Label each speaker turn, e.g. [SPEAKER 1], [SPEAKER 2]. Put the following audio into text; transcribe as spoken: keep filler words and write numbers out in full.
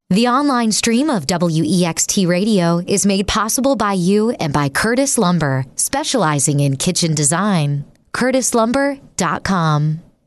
[SPEAKER 1] The online stream of W E X T Radio is made possible by you and by Curtis Lumber, specializing in kitchen design. curtis lumber dot com